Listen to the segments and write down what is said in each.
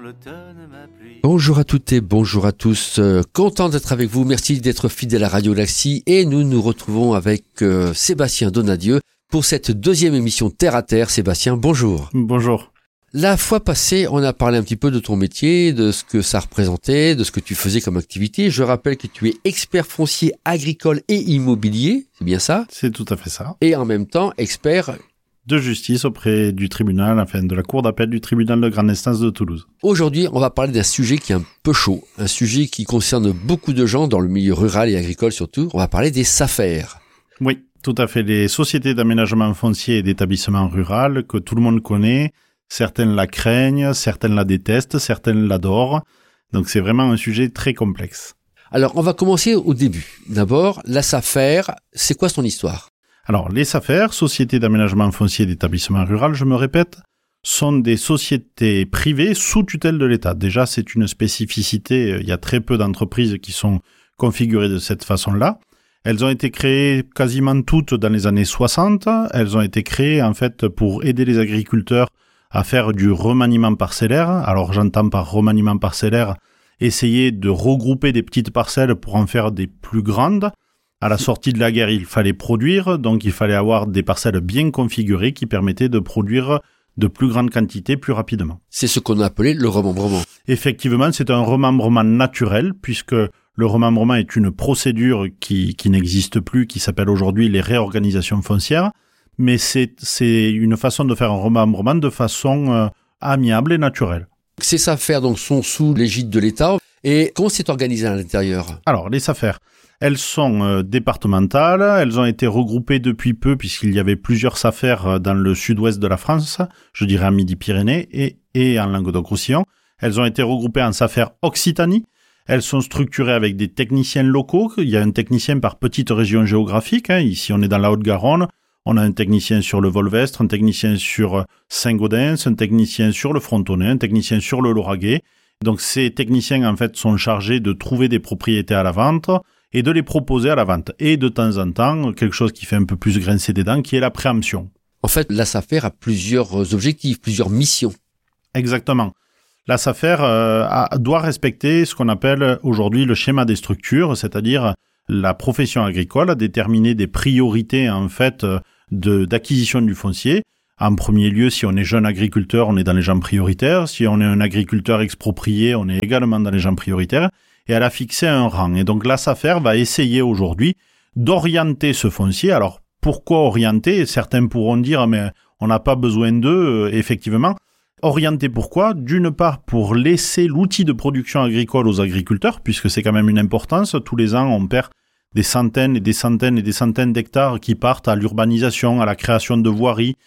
Bonjour à toutes et bonjour à tous, content d'être avec vous, merci d'être fidèles à Radio Galaxie et nous nous retrouvons avec Sébastien Donadieu pour cette deuxième émission Terre à Terre. Sébastien, bonjour. Bonjour. La fois passée, on a parlé un petit peu de ton métier, de ce que ça représentait, de ce que tu faisais comme activité. Je rappelle que tu es expert foncier agricole et immobilier, c'est bien ça ? C'est tout à fait ça. Et en même temps, expert de justice auprès du tribunal, enfin de la cour d'appel du tribunal de grande instance de Toulouse. Aujourd'hui, on va parler d'un sujet qui est un peu chaud, un sujet qui concerne beaucoup de gens dans le milieu rural et agricole surtout. On va parler des SAFER. Oui, tout à fait. Les sociétés d'aménagement foncier et d'établissement rural que tout le monde connaît. Certaines la craignent, certaines la détestent, certaines l'adorent. Donc c'est vraiment un sujet très complexe. Alors on va commencer au début. D'abord, la SAFER, c'est quoi son histoire ? Alors, les SAFER, Sociétés d'aménagement foncier et d'établissement rural, je me répète, sont des sociétés privées sous tutelle de l'État. Déjà, c'est une spécificité. Il y a très peu d'entreprises qui sont configurées de cette façon-là. Elles ont été créées quasiment toutes dans les années 60. Elles ont été créées, en fait, pour aider les agriculteurs à faire du remaniement parcellaire. Alors, j'entends par remaniement parcellaire essayer de regrouper des petites parcelles pour en faire des plus grandes. À la sortie de la guerre, il fallait produire, donc il fallait avoir des parcelles bien configurées qui permettaient de produire de plus grandes quantités plus rapidement. C'est ce qu'on a appelé le remembrement. Effectivement, c'est un remembrement naturel, puisque le remembrement est une procédure qui n'existe plus, qui s'appelle aujourd'hui les réorganisations foncières, mais c'est une façon de faire un remembrement de façon amiable et naturelle. Ces SAFER donc sont sous l'égide de l'État. Et comment c'est organisé à l'intérieur ? Alors, les SAFER, elles sont départementales, elles ont été regroupées depuis peu puisqu'il y avait plusieurs SAFER dans le sud-ouest de la France, je dirais en Midi-Pyrénées et en Languedoc-Roussillon. Elles ont été regroupées en SAFER Occitanie. Elles sont structurées avec des techniciens locaux. Il y a un technicien par petite région géographique. Ici, on est dans la Haute-Garonne. On a un technicien sur le Volvestre, un technicien sur Saint-Gaudens, un technicien sur le Frontonnais, un technicien sur le Lauragais. Donc ces techniciens en fait sont chargés de trouver des propriétés à la vente et de les proposer à la vente. Et de temps en temps, quelque chose qui fait un peu plus grincer des dents, qui est la préemption. En fait, la SAFER a plusieurs objectifs, plusieurs missions. Exactement. La SAFER doit respecter ce qu'on appelle aujourd'hui le schéma des structures, c'est-à-dire la profession agricole a déterminé des priorités en fait d'acquisition du foncier. En premier lieu, si on est jeune agriculteur, on est dans les gens prioritaires. Si on est un agriculteur exproprié, on est également dans les gens prioritaires. Et elle a fixé un rang. Et donc la SAFER va essayer aujourd'hui d'orienter ce foncier. Alors, pourquoi orienter ? Certains pourront dire, mais on n'a pas besoin d'eux, effectivement. Orienter pourquoi ? D'une part, pour laisser l'outil de production agricole aux agriculteurs, puisque c'est quand même une importance. Tous les ans, on perd des centaines et des centaines et des centaines d'hectares qui partent à l'urbanisation, à la création de voiries,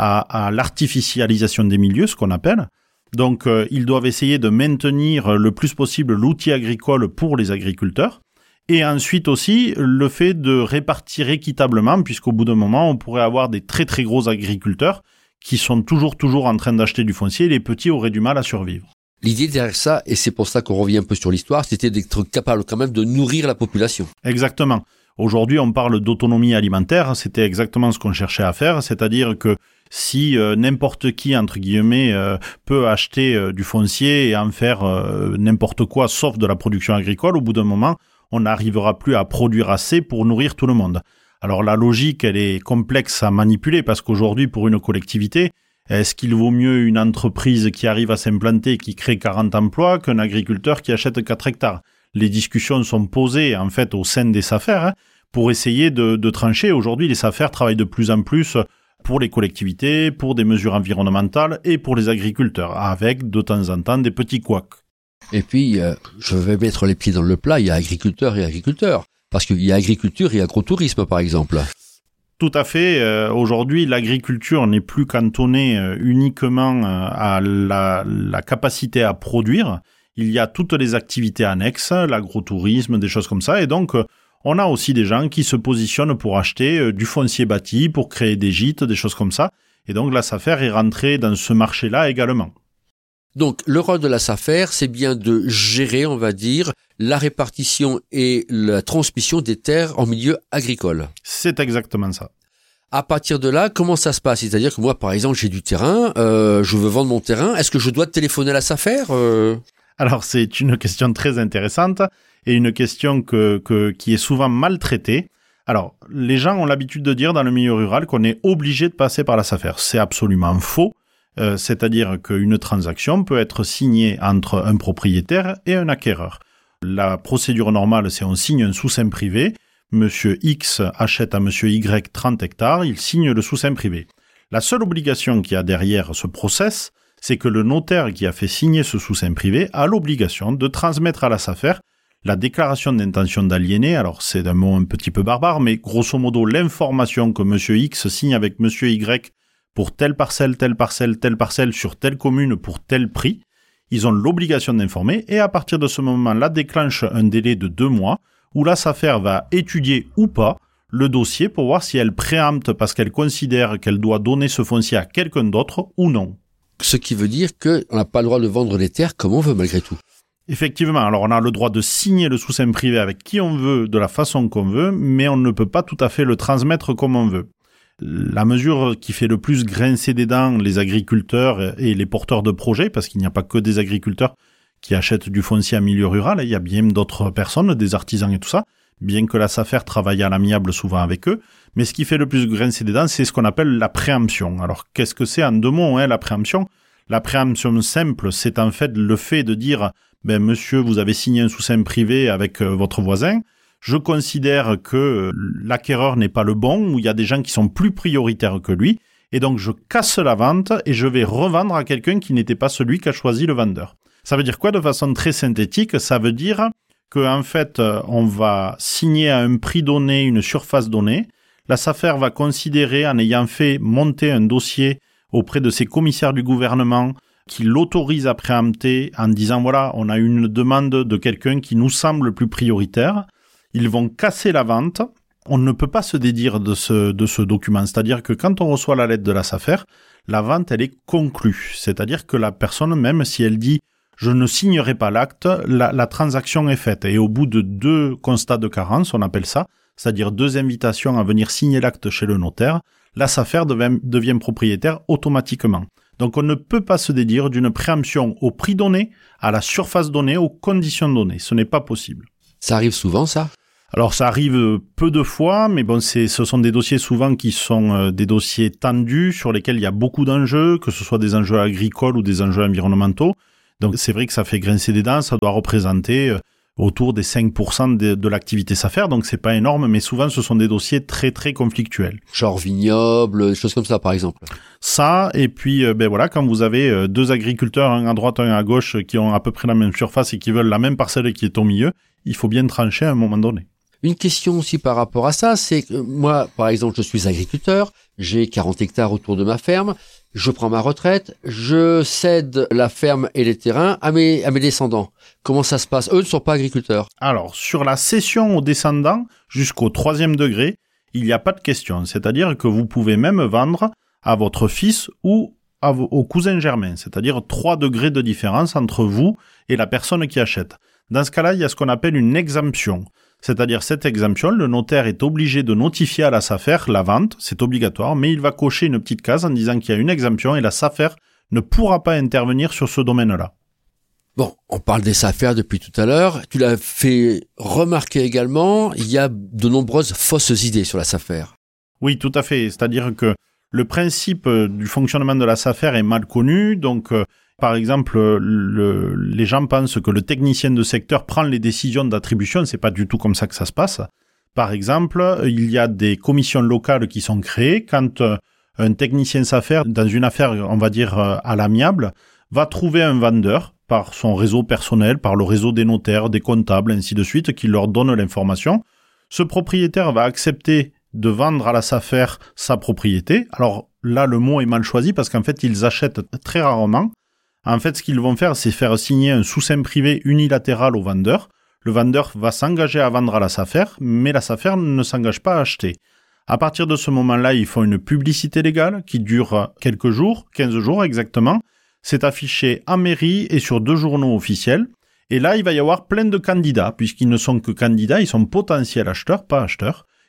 à l'artificialisation des milieux, ce qu'on appelle. Donc, ils doivent essayer de maintenir le plus possible l'outil agricole pour les agriculteurs. Et ensuite aussi, le fait de répartir équitablement, puisqu'au bout d'un moment, on pourrait avoir des très très gros agriculteurs qui sont toujours en train d'acheter du foncier et les petits auraient du mal à survivre. L'idée derrière ça, et c'est pour ça qu'on revient un peu sur l'histoire, c'était d'être capable quand même de nourrir la population. Exactement. Aujourd'hui, on parle d'autonomie alimentaire. C'était exactement ce qu'on cherchait à faire, c'est-à-dire que si n'importe qui, entre guillemets, peut acheter du foncier et en faire n'importe quoi, sauf de la production agricole, au bout d'un moment, on n'arrivera plus à produire assez pour nourrir tout le monde. Alors la logique, elle est complexe à manipuler parce qu'aujourd'hui, pour une collectivité, est-ce qu'il vaut mieux une entreprise qui arrive à s'implanter et qui crée 40 emplois qu'un agriculteur qui achète 4 hectares ? Les discussions sont posées en fait au sein des SAFER pour essayer de trancher. Aujourd'hui, les SAFER travaillent de plus en plus pour les collectivités, pour des mesures environnementales et pour les agriculteurs, avec de temps en temps des petits couacs. Et puis, je vais mettre les pieds dans le plat, il y a agriculteurs et agriculteurs. Parce qu'il y a agriculture et agrotourisme, par exemple. Tout à fait. Aujourd'hui, l'agriculture n'est plus cantonnée uniquement à la capacité à produire. Il y a toutes les activités annexes, l'agrotourisme, des choses comme ça. Et donc, on a aussi des gens qui se positionnent pour acheter du foncier bâti, pour créer des gîtes, des choses comme ça. Et donc, la SAFER est rentrée dans ce marché-là également. Donc, le rôle de la SAFER, c'est bien de gérer, on va dire, la répartition et la transmission des terres en milieu agricole. C'est exactement ça. À partir de là, comment ça se passe? C'est-à-dire que moi, par exemple, j'ai du terrain, je veux vendre mon terrain. Est-ce que je dois téléphoner à la SAFER Alors, c'est une question très intéressante et une question qui est souvent mal traitée. Alors, les gens ont l'habitude de dire dans le milieu rural qu'on est obligé de passer par la SAFER. C'est absolument faux. C'est-à-dire qu'une transaction peut être signée entre un propriétaire et un acquéreur. La procédure normale, c'est on signe un sous-seing privé. Monsieur X achète à Monsieur Y 30 hectares, il signe le sous-seing privé. La seule obligation qu'il y a derrière ce process, c'est que le notaire qui a fait signer ce sous-seing privé a l'obligation de transmettre à la SAFER la déclaration d'intention d'aliéner. Alors c'est un mot un petit peu barbare, mais grosso modo l'information que Monsieur X signe avec Monsieur Y pour telle parcelle, sur telle commune pour tel prix. Ils ont l'obligation d'informer et à partir de ce moment-là déclenche un délai de 2 mois où la SAFER va étudier ou pas le dossier pour voir si elle préempte parce qu'elle considère qu'elle doit donner ce foncier à quelqu'un d'autre ou non. Ce qui veut dire qu'on n'a pas le droit de vendre les terres comme on veut malgré tout. Effectivement, alors on a le droit de signer le sous-seing privé avec qui on veut, de la façon qu'on veut, mais on ne peut pas tout à fait le transmettre comme on veut. La mesure qui fait le plus grincer des dents les agriculteurs et les porteurs de projets, parce qu'il n'y a pas que des agriculteurs qui achètent du foncier en milieu rural, il y a bien d'autres personnes, des artisans et tout ça, bien que la SAFER travaille à l'amiable souvent avec eux, mais ce qui fait le plus grincer des dents, c'est ce qu'on appelle la préemption. Alors qu'est-ce que c'est en 2 mots, la préemption? La préemption simple, c'est en fait le fait de dire monsieur, vous avez signé un sous-seing privé avec votre voisin, je considère que l'acquéreur n'est pas le bon, ou il y a des gens qui sont plus prioritaires que lui, et donc je casse la vente et je vais revendre à quelqu'un qui n'était pas celui qu'a choisi le vendeur. Ça veut dire quoi de façon très synthétique? Ça veut dire qu'en fait, on va signer à un prix donné, une surface donnée. La SAFER va considérer, en ayant fait monter un dossier auprès de ses commissaires du gouvernement, qui l'autorise à préempter en disant voilà, on a une demande de quelqu'un qui nous semble plus prioritaire. Ils vont casser la vente. On ne peut pas se dédire de ce document. C'est-à-dire que quand on reçoit la lettre de la SAFER, la vente, elle est conclue. C'est-à-dire que la personne, même si elle dit je ne signerai pas l'acte, la transaction est faite. Et au bout de 2 constats de carence, on appelle ça, c'est-à-dire 2 invitations à venir signer l'acte chez le notaire, la SAFER devient propriétaire automatiquement. Donc on ne peut pas se dédire d'une préemption au prix donné, à la surface donnée, aux conditions données. Ce n'est pas possible. Ça arrive souvent, ça? Alors ça arrive peu de fois, mais bon, ce sont des dossiers souvent qui sont des dossiers tendus, sur lesquels il y a beaucoup d'enjeux, que ce soit des enjeux agricoles ou des enjeux environnementaux. Donc c'est vrai que ça fait grincer des dents, ça doit représenter autour des 5% de l'activité SAFER, donc c'est pas énorme, mais souvent ce sont des dossiers très très conflictuels. Genre vignoble, des choses comme ça par exemple. Ça, et puis voilà, quand vous avez 2 agriculteurs, un à droite, un à gauche, qui ont à peu près la même surface et qui veulent la même parcelle qui est au milieu, il faut bien trancher à un moment donné. Une question aussi par rapport à ça, c'est que moi, par exemple, je suis agriculteur, j'ai 40 hectares autour de ma ferme, je prends ma retraite, je cède la ferme et les terrains à mes descendants. Comment ça se passe? Eux ne sont pas agriculteurs. Alors, sur la cession aux descendants, jusqu'au 3e degré, il n'y a pas de question. C'est-à-dire que vous pouvez même vendre à votre fils ou au cousin germain. C'est-à-dire 3 degrés de différence entre vous et la personne qui achète. Dans ce cas-là, il y a ce qu'on appelle une exemption. C'est-à-dire cette exemption, le notaire est obligé de notifier à la SAFER la vente, c'est obligatoire, mais il va cocher une petite case en disant qu'il y a une exemption et la SAFER ne pourra pas intervenir sur ce domaine-là. Bon, on parle des SAFER depuis tout à l'heure. Tu l'as fait remarquer également, il y a de nombreuses fausses idées sur la SAFER. Oui, tout à fait. C'est-à-dire que le principe du fonctionnement de la SAFER est mal connu, donc par exemple, les gens pensent que le technicien de secteur prend les décisions d'attribution. C'est pas du tout comme ça que ça se passe. Par exemple, il y a des commissions locales qui sont créées quand un technicien SAFER, dans une affaire, on va dire, à l'amiable, va trouver un vendeur par son réseau personnel, par le réseau des notaires, des comptables, ainsi de suite, qui leur donne l'information. Ce propriétaire va accepter de vendre à la SAFER sa propriété. Alors là, le mot est mal choisi parce qu'en fait, ils achètent très rarement. En fait, ce qu'ils vont faire, c'est faire signer un sous-seing privé unilatéral au vendeur. Le vendeur va s'engager à vendre à la SAFER, mais la SAFER ne s'engage pas à acheter. À partir de ce moment-là, ils font une publicité légale qui dure quelques jours, 15 jours exactement. C'est affiché en mairie et sur 2 journaux officiels. Et là, il va y avoir plein de candidats, puisqu'ils ne sont que candidats, ils sont potentiels acheteurs, pas acheteurs.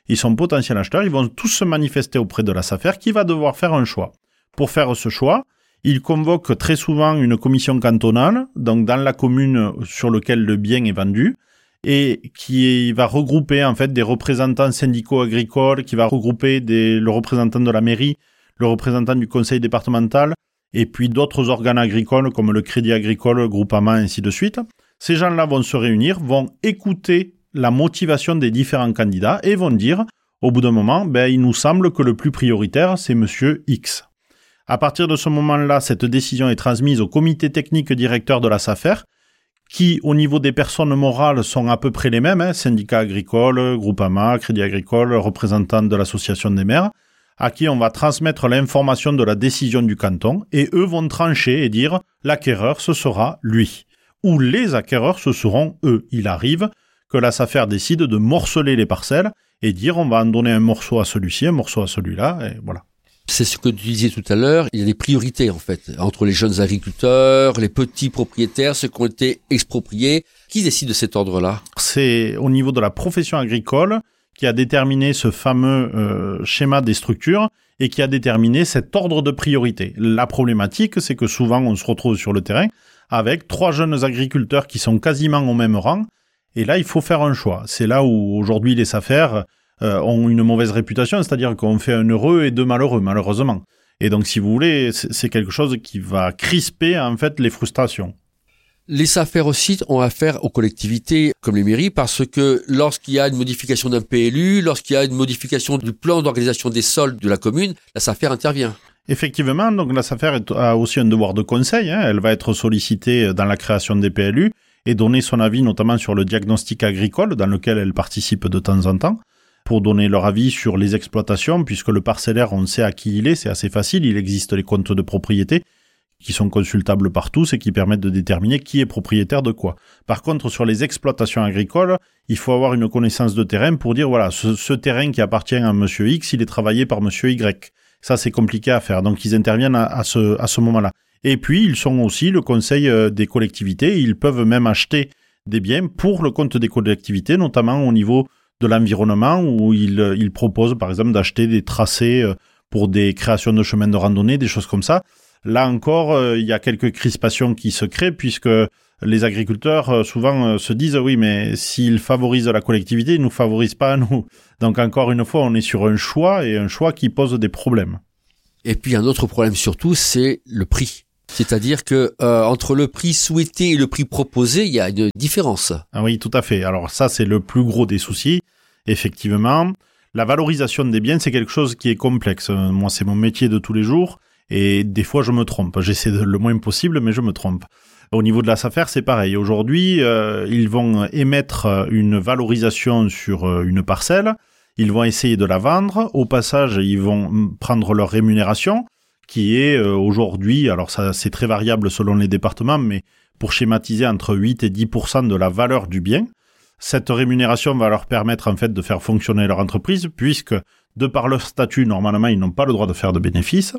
ils sont potentiels acheteurs, ils vont tous se manifester auprès de la SAFER qui va devoir faire un choix. Pour faire ce choix, il convoque très souvent une commission cantonale, donc dans la commune sur laquelle le bien est vendu, et qui va regrouper en fait des représentants syndicaux agricoles, qui va regrouper le représentant de la mairie, le représentant du conseil départemental, et puis d'autres organes agricoles comme le Crédit Agricole, le Groupama, ainsi de suite. Ces gens-là vont se réunir, vont écouter la motivation des différents candidats et vont dire, au bout d'un moment, il nous semble que le plus prioritaire, c'est monsieur X. À partir de ce moment-là, cette décision est transmise au comité technique directeur de la SAFER, qui, au niveau des personnes morales, sont à peu près les mêmes, syndicats agricoles, Groupama, Crédit Agricole, représentants de l'association des maires, à qui on va transmettre l'information de la décision du canton, et eux vont trancher et dire l'acquéreur, ce sera lui. Ou les acquéreurs, ce seront eux. Il arrive que la SAFER décide de morceler les parcelles et dire on va en donner un morceau à celui-ci, un morceau à celui-là, et voilà. C'est ce que tu disais tout à l'heure, il y a des priorités en fait, entre les jeunes agriculteurs, les petits propriétaires, ceux qui ont été expropriés. Qui décide de cet ordre-là ? C'est au niveau de la profession agricole qui a déterminé ce fameux schéma des structures et qui a déterminé cet ordre de priorité. La problématique, c'est que souvent on se retrouve sur le terrain avec 3 jeunes agriculteurs qui sont quasiment au même rang, et là il faut faire un choix. C'est là où aujourd'hui les SAFER ont une mauvaise réputation, c'est-à-dire qu'on fait un heureux et 2 malheureux, malheureusement. Et donc, si vous voulez, c'est quelque chose qui va crisper, en fait, les frustrations. Les SAFER aussi ont affaire aux collectivités, comme les mairies, parce que lorsqu'il y a une modification d'un PLU, lorsqu'il y a une modification du plan d'organisation des sols de la commune, la SAFER intervient. Effectivement, donc la SAFER a aussi un devoir de conseil, elle va être sollicitée dans la création des PLU et donner son avis, notamment sur le diagnostic agricole, dans lequel elle participe de temps en temps, pour donner leur avis sur les exploitations, puisque le parcellaire, on sait à qui il est, c'est assez facile, il existe les comptes de propriété qui sont consultables par tous et qui permettent de déterminer qui est propriétaire de quoi. Par contre, sur les exploitations agricoles, il faut avoir une connaissance de terrain pour dire, voilà, ce terrain qui appartient à monsieur X, il est travaillé par monsieur Y. Ça, c'est compliqué à faire, donc ils interviennent à ce moment-là. Et puis, ils sont aussi le conseil des collectivités, ils peuvent même acheter des biens pour le compte des collectivités, notamment au niveau de l'environnement, où il propose par exemple d'acheter des tracés pour des créations de chemins de randonnée, des choses comme ça. Là encore, il y a quelques crispations qui se créent, puisque les agriculteurs souvent se disent oui, mais s'ils favorisent la collectivité, ils nous favorisent pas à nous. Donc encore une fois, on est sur un choix, et un choix qui pose des problèmes. Et puis un autre problème surtout, c'est le prix. C'est-à-dire que entre le prix souhaité et le prix proposé, il y a une différence. Ah oui, tout à fait. Alors ça, c'est le plus gros des soucis. Effectivement, la valorisation des biens, c'est quelque chose qui est complexe. Moi, c'est mon métier de tous les jours, et des fois, je me trompe. J'essaie le moins possible, mais je me trompe. Au niveau de la SAFER, c'est pareil. Aujourd'hui, ils vont émettre une valorisation sur une parcelle. Ils vont essayer de la vendre. Au passage, ils vont prendre leur rémunération, qui est aujourd'hui, alors ça c'est très variable selon les départements, mais pour schématiser, entre 8 et 10% de la valeur du bien. Cette rémunération va leur permettre en fait de faire fonctionner leur entreprise, puisque de par leur statut, normalement, ils n'ont pas le droit de faire de bénéfices.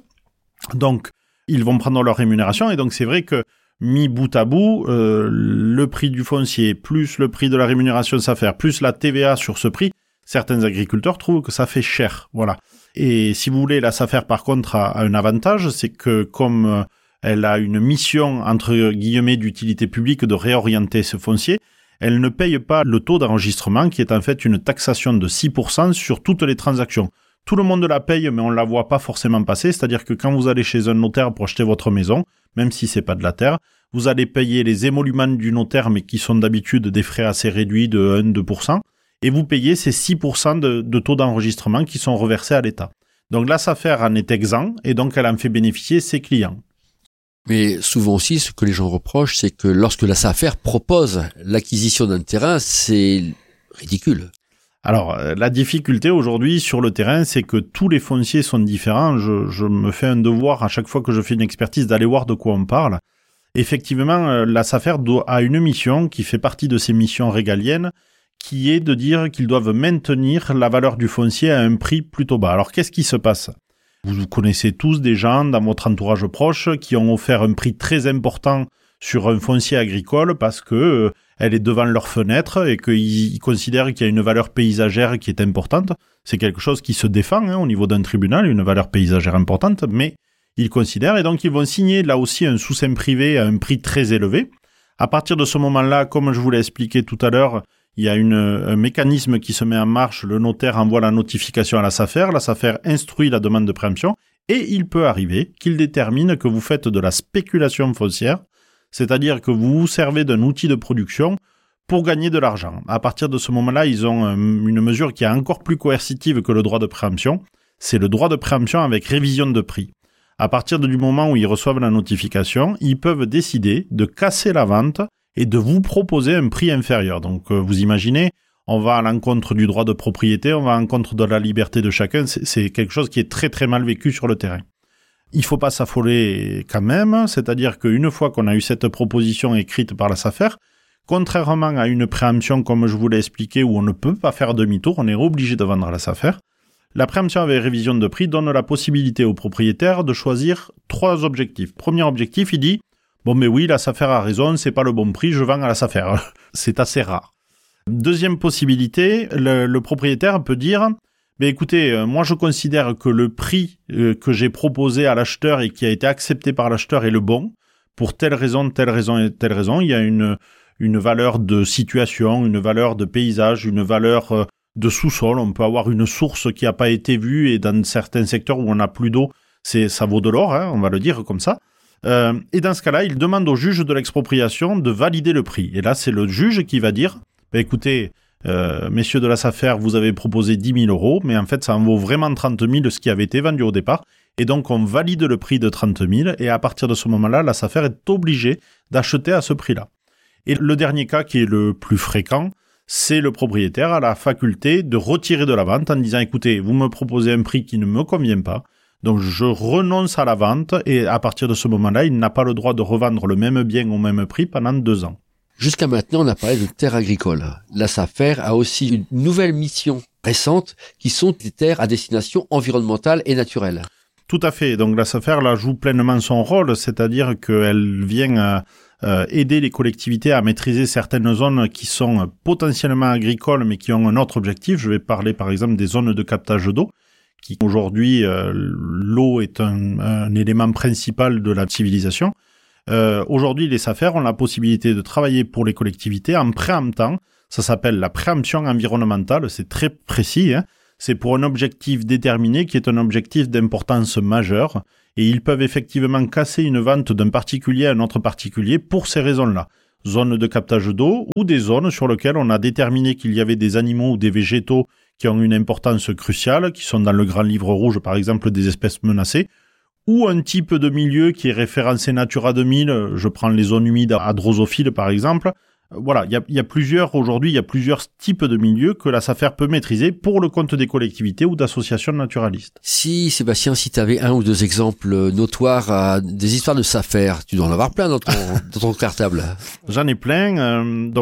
Donc, ils vont prendre leur rémunération, et donc c'est vrai que mis bout à bout, le prix du foncier, plus le prix de la rémunération SAFER, plus la TVA sur ce prix, certains agriculteurs trouvent que ça fait cher. Voilà. Et si vous voulez, la SAFER, par contre, a un avantage, c'est que comme elle a une mission, entre guillemets, d'utilité publique de réorienter ce foncier, elle ne paye pas le taux d'enregistrement, qui est en fait une taxation de 6% sur toutes les transactions. Tout le monde la paye, mais on la voit pas forcément passer, c'est-à-dire que quand vous allez chez un notaire pour acheter votre maison, même si c'est pas de la terre, vous allez payer les émoluments du notaire, mais qui sont d'habitude des frais assez réduits de 1-2%, et vous payez ces 6% de taux d'enregistrement qui sont reversés à l'État. Donc la SAFER en est exempt, et donc elle en fait bénéficier ses clients. Mais souvent aussi, ce que les gens reprochent, c'est que lorsque la SAFER propose l'acquisition d'un terrain, c'est ridicule. Alors, la difficulté aujourd'hui sur le terrain, c'est que tous les fonciers sont différents. Je me fais un devoir à chaque fois que je fais une expertise d'aller voir de quoi on parle. Effectivement, la SAFER a une mission qui fait partie de ses missions régaliennes, qui est de dire qu'ils doivent maintenir la valeur du foncier à un prix plutôt bas. Alors, qu'est-ce qui se passe ? Vous connaissez tous des gens dans votre entourage proche qui ont offert un prix très important sur un foncier agricole parce que elle est devant leur fenêtre et qu'ils considèrent qu'il y a une valeur paysagère qui est importante. C'est quelque chose qui se défend au niveau d'un tribunal, une valeur paysagère importante, mais ils considèrent, et donc ils vont signer là aussi un sous-seing privé à un prix très élevé. À partir de ce moment-là, comme je vous l'ai expliqué tout à l'heure, il y a un mécanisme qui se met en marche, le notaire envoie la notification à la SAFER instruit la demande de préemption, et il peut arriver qu'il détermine que vous faites de la spéculation foncière, c'est-à-dire que vous vous servez d'un outil de production pour gagner de l'argent. À partir de ce moment-là, ils ont une mesure qui est encore plus coercitive que le droit de préemption, c'est le droit de préemption avec révision de prix. À partir du moment où ils reçoivent la notification, ils peuvent décider de casser la vente et de vous proposer un prix inférieur. Donc vous imaginez, on va à l'encontre du droit de propriété, on va à l'encontre de la liberté de chacun, c'est quelque chose qui est très très mal vécu sur le terrain. Il faut pas s'affoler quand même, c'est-à-dire qu'une fois qu'on a eu cette proposition écrite par la SAFER, contrairement à une préemption comme je vous l'ai expliqué où on ne peut pas faire demi-tour, on est obligé de vendre à la SAFER, la préemption avec révision de prix donne la possibilité au propriétaire de choisir 3 objectifs. Premier objectif, il dit « Bon, mais oui, la SAFER a raison, c'est pas le bon prix, je vends à la SAFER. » C'est assez rare. Deuxième possibilité, le propriétaire peut dire « Écoutez, moi je considère que le prix que j'ai proposé à l'acheteur et qui a été accepté par l'acheteur est le bon, pour telle raison, telle raison et telle raison. Il y a une valeur de situation, une valeur de paysage, une valeur de sous-sol. On peut avoir une source qui n'a pas été vue et dans certains secteurs où on n'a plus d'eau, ça vaut de l'or, on va le dire comme ça. Et dans ce cas-là, il demande au juge de l'expropriation de valider le prix. Et là, c'est le juge qui va dire écoutez, messieurs de la SAFER, vous avez proposé 10 000 euros, mais en fait, ça en vaut vraiment 30 000 ce qui avait été vendu au départ. Et donc, on valide le prix de 30 000 et à partir de ce moment-là, la SAFER est obligée d'acheter à ce prix-là. Et le dernier cas qui est le plus fréquent, c'est le propriétaire a la faculté de retirer de la vente en disant « Écoutez, vous me proposez un prix qui ne me convient pas, donc je renonce à la vente et à partir de ce moment-là, il n'a pas le droit de revendre le même bien au même prix pendant 2 ans. » Jusqu'à maintenant, on a parlé de terres agricoles. La SAFER a aussi une nouvelle mission récente qui sont des terres à destination environnementale et naturelle. Tout à fait. Donc la SAFER là, joue pleinement son rôle, c'est-à-dire qu'elle vient aider les collectivités à maîtriser certaines zones qui sont potentiellement agricoles mais qui ont un autre objectif. Je vais parler par exemple des zones de captage d'eau, qui aujourd'hui, l'eau est un élément principal de la civilisation. Aujourd'hui, les SAFER ont la possibilité de travailler pour les collectivités en préemptant. Ça s'appelle la préemption environnementale, c'est très précis, C'est pour un objectif déterminé qui est un objectif d'importance majeure et ils peuvent effectivement casser une vente d'un particulier à un autre particulier pour ces raisons-là. Zones de captage d'eau ou des zones sur lesquelles on a déterminé qu'il y avait des animaux ou des végétaux qui ont une importance cruciale, qui sont dans le grand livre rouge par exemple des espèces menacées, ou un type de milieu qui est référencé Natura 2000, je prends les zones humides à drosophiles par exemple. Voilà, il y a plusieurs types de milieux que la SAFER peut maîtriser pour le compte des collectivités ou d'associations naturalistes. Si, Sébastien, si tu avais 1 ou 2 exemples notoires des histoires de SAFER, tu dois en avoir plein dans ton cartable. J'en ai plein.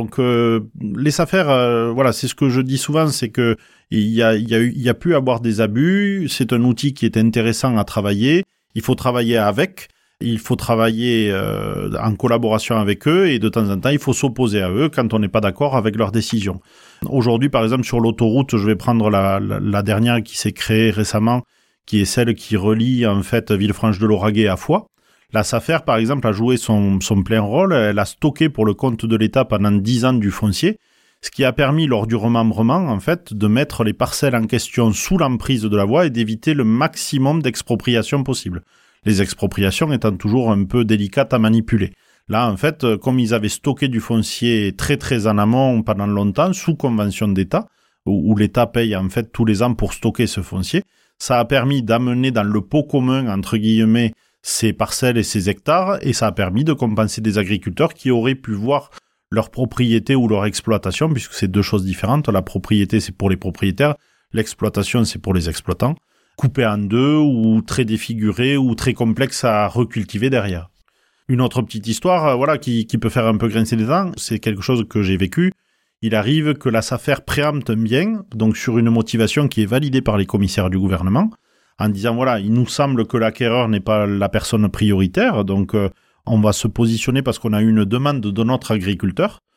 Les SAFER, voilà, c'est ce que je dis souvent, c'est que il y a pu avoir des abus. C'est un outil qui est intéressant à travailler. Il faut travailler avec. Il faut travailler en collaboration avec eux et de temps en temps, il faut s'opposer à eux quand on n'est pas d'accord avec leurs décisions. Aujourd'hui, par exemple, sur l'autoroute, je vais prendre la dernière qui s'est créée récemment, qui est celle qui relie en fait Villefranche-de-Lauragais à Foix. La SAFER, par exemple, a joué son plein rôle. Elle a stocké pour le compte de l'État pendant 10 ans du foncier, ce qui a permis, lors du remembrement, en fait, de mettre les parcelles en question sous l'emprise de la voie et d'éviter le maximum d'expropriations possible. Les expropriations étant toujours un peu délicates à manipuler. Là, en fait, comme ils avaient stocké du foncier très très en amont pendant longtemps, sous convention d'État, où l'État paye en fait tous les ans pour stocker ce foncier, ça a permis d'amener dans le pot commun, entre guillemets, ces parcelles et ces hectares, et ça a permis de compenser des agriculteurs qui auraient pu voir leur propriété ou leur exploitation, puisque c'est 2 choses différentes. La propriété, c'est pour les propriétaires, l'exploitation, c'est pour les exploitants, coupé en 2 ou très défiguré ou très complexe à recultiver derrière. Une autre petite histoire, voilà, qui peut faire un peu grincer les dents, c'est quelque chose que j'ai vécu. Il arrive que la SAFER préempte un bien, donc sur une motivation qui est validée par les commissaires du gouvernement, en disant voilà, il nous semble que l'acquéreur n'est pas la personne prioritaire, donc on va se positionner parce qu'on a eu une demande de notre agriculteur.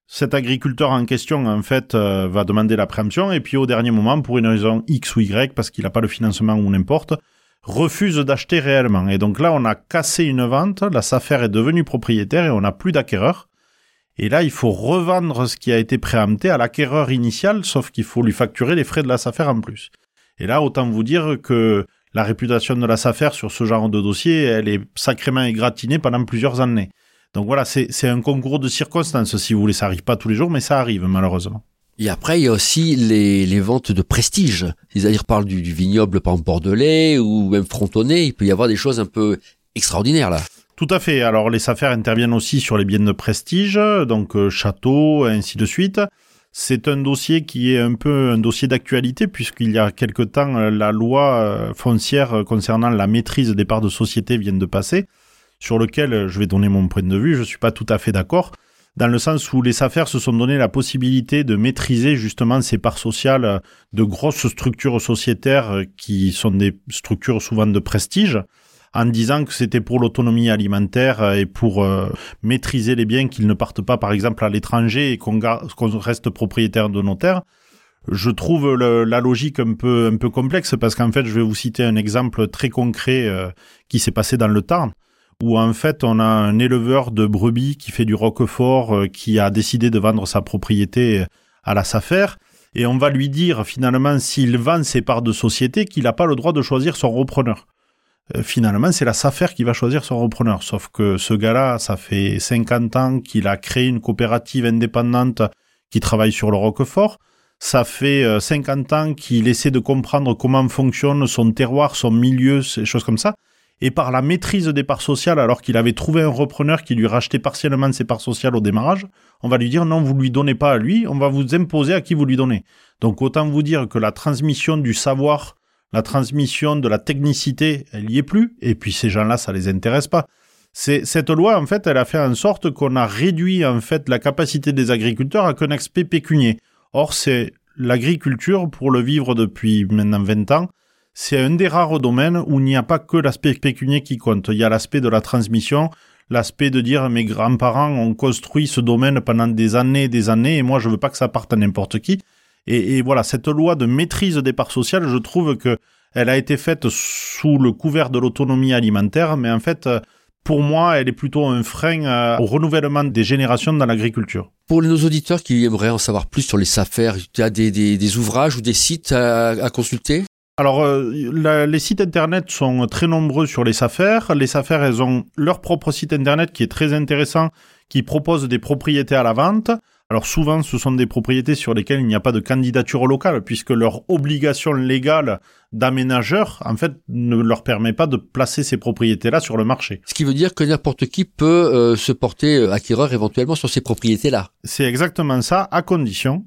Cet agriculteur en question, en fait, va demander la préemption et puis au dernier moment, pour une raison X ou Y, parce qu'il n'a pas le financement ou n'importe, refuse d'acheter réellement. Et donc là, on a cassé une vente, la SAFER est devenue propriétaire et on n'a plus d'acquéreur. Et là, il faut revendre ce qui a été préempté à l'acquéreur initial, sauf qu'il faut lui facturer les frais de la SAFER en plus. Et là, autant vous dire que la réputation de la SAFER sur ce genre de dossier, elle est sacrément égratignée pendant plusieurs années. Donc voilà, c'est un concours de circonstances, si vous voulez. Ça arrive pas tous les jours, mais ça arrive, malheureusement. Et après, il y a aussi les ventes de prestige. C'est-à-dire, parle du vignoble, par exemple, bordelais ou même frontonais. Il peut y avoir des choses un peu extraordinaires, là. Tout à fait. Alors, les SAFER interviennent aussi sur les biens de prestige, donc châteaux, ainsi de suite. C'est un dossier qui est un peu un dossier d'actualité, puisqu'il y a quelque temps, la loi foncière concernant la maîtrise des parts de société vient de passer, sur lequel je vais donner mon point de vue. Je suis pas tout à fait d'accord, dans le sens où les SAFER se sont donné la possibilité de maîtriser justement ces parts sociales de grosses structures sociétaires qui sont des structures souvent de prestige, en disant que c'était pour l'autonomie alimentaire et pour maîtriser les biens, qu'ils ne partent pas par exemple à l'étranger et qu'on reste propriétaire de nos terres. Je trouve la logique un peu complexe, parce qu'en fait, je vais vous citer un exemple très concret qui s'est passé dans le Tarn, où en fait on a un éleveur de brebis qui fait du roquefort qui a décidé de vendre sa propriété à la SAFER, et on va lui dire finalement, s'il vend ses parts de société, qu'il n'a pas le droit de choisir son repreneur. Finalement, c'est la SAFER qui va choisir son repreneur, sauf que ce gars-là, ça fait 50 ans qu'il a créé une coopérative indépendante qui travaille sur le roquefort, ça fait 50 ans qu'il essaie de comprendre comment fonctionne son terroir, son milieu, ces choses comme ça. Et par la maîtrise des parts sociales, alors qu'il avait trouvé un repreneur qui lui rachetait partiellement ses parts sociales au démarrage, on va lui dire non, vous lui donnez pas à lui, on va vous imposer à qui vous lui donnez. Donc autant vous dire que la transmission du savoir, la transmission de la technicité, elle y est plus, et puis ces gens-là, ça les intéresse pas. Cette loi, en fait, elle a fait en sorte qu'on a réduit, en fait, la capacité des agriculteurs à qu'un aspect pécunier. Or, c'est l'agriculture, pour le vivre depuis maintenant 20 ans, c'est un des rares domaines où il n'y a pas que l'aspect pécunier qui compte. Il y a l'aspect de la transmission, l'aspect de dire mes grands-parents ont construit ce domaine pendant des années et moi je veux pas que ça parte à n'importe qui. Et voilà, cette loi de maîtrise des parts sociales, je trouve que elle a été faite sous le couvert de l'autonomie alimentaire, mais en fait, pour moi, elle est plutôt un frein au renouvellement des générations dans l'agriculture. Pour nos auditeurs qui aimeraient en savoir plus sur les SAFER, tu as des ouvrages ou des sites à consulter ? Alors, les sites internet sont très nombreux sur les SAFER. Les SAFER, elles ont leur propre site internet qui est très intéressant, qui propose des propriétés à la vente. Alors souvent, ce sont des propriétés sur lesquelles il n'y a pas de candidature locale, puisque leur obligation légale d'aménageur, en fait, ne leur permet pas de placer ces propriétés-là sur le marché. Ce qui veut dire que n'importe qui peut se porter acquéreur éventuellement sur ces propriétés-là. C'est exactement ça, à condition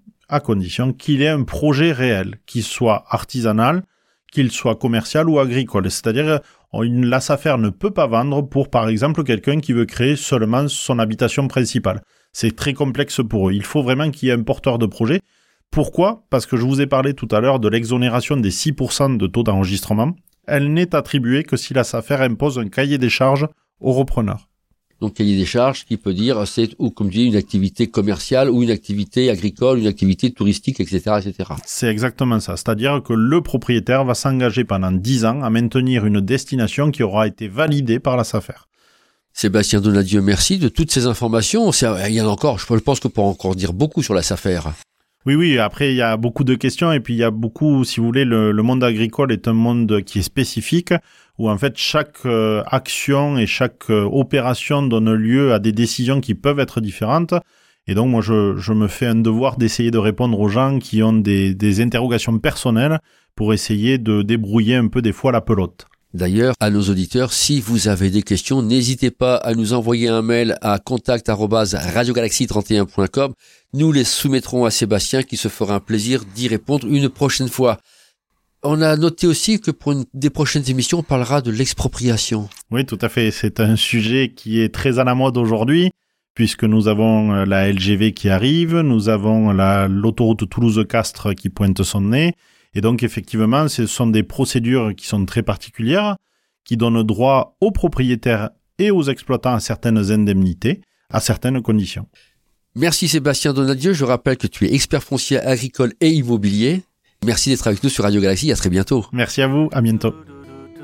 qu'il ait un projet réel, qu'il soit artisanal, qu'il soit commercial ou agricole. C'est-à-dire, la SAFER ne peut pas vendre pour, par exemple, quelqu'un qui veut créer seulement son habitation principale. C'est très complexe pour eux. Il faut vraiment qu'il y ait un porteur de projet. Pourquoi ? Parce que je vous ai parlé tout à l'heure de l'exonération des 6% de taux d'enregistrement. Elle n'est attribuée que si la SAFER impose un cahier des charges au repreneur. Donc, cahier des charges qui peut dire, c'est, ou comme tu dis, une activité commerciale ou une activité agricole, une activité touristique, etc., etc. C'est exactement ça. C'est-à-dire que le propriétaire va s'engager pendant 10 ans à maintenir une destination qui aura été validée par la SAFER. Sébastien Donadieu, merci de toutes ces informations. Il y en a encore, je pense qu'on peut encore dire beaucoup sur la SAFER. Oui, après il y a beaucoup de questions et puis il y a beaucoup, si vous voulez, le monde agricole est un monde qui est spécifique, où en fait chaque action et chaque opération donne lieu à des décisions qui peuvent être différentes. Et donc moi je me fais un devoir d'essayer de répondre aux gens qui ont des interrogations personnelles pour essayer de débrouiller un peu des fois la pelote. D'ailleurs, à nos auditeurs, si vous avez des questions, n'hésitez pas à nous envoyer un mail à contact@radiogalaxie31.com. Nous les soumettrons à Sébastien qui se fera un plaisir d'y répondre une prochaine fois. On a noté aussi que pour une des prochaines émissions, on parlera de l'expropriation. Oui, tout à fait. C'est un sujet qui est très à la mode aujourd'hui, puisque nous avons la LGV qui arrive, nous avons l'autoroute Toulouse-Castres qui pointe son nez. Et donc, effectivement, ce sont des procédures qui sont très particulières, qui donnent droit aux propriétaires et aux exploitants à certaines indemnités, à certaines conditions. Merci Sébastien Donadieu, je rappelle que tu es expert foncier agricole et immobilier. Merci d'être avec nous sur Radio Galaxie, à très bientôt. Merci à vous, à bientôt.